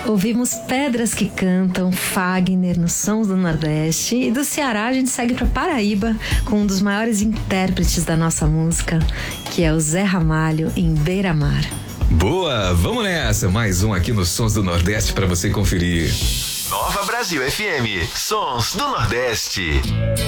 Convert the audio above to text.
Ouvimos Pedras que Cantam, Fagner, nos Sons do Nordeste. E do Ceará a gente segue para Paraíba com um dos maiores intérpretes da nossa música, que é o Zé Ramalho, em Beira-Mar. Boa, vamos nessa. Mais um aqui nos Sons do Nordeste para você conferir. Nova Brasil FM, Sons do Nordeste.